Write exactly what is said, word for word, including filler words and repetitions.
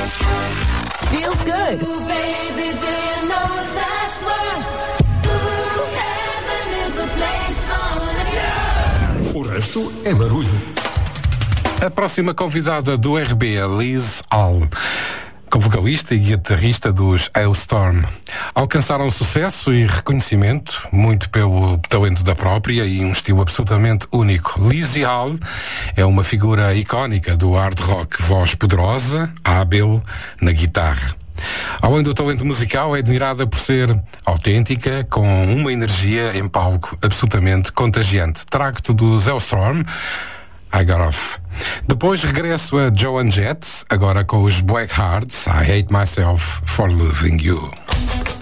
Feels good. Ooh, baby, do you know that's right? Ooh, heaven is a place on earth. O resto é barulho. A próxima convidada do R B é Liz Hall, co-vocalista e guitarrista dos Hailstorm. Alcançaram sucesso e reconhecimento, muito pelo talento da própria e um estilo absolutamente único. Liz Hall é uma figura icónica do hard rock, voz poderosa, hábil na guitarra. Além do talento musical, é admirada por ser autêntica, com uma energia em palco absolutamente contagiante. Trago-te dos Hailstorm, I Got Off. Depois regresso a Joan Jett, agora com os Black Hearts, I Hate Myself for Loving You.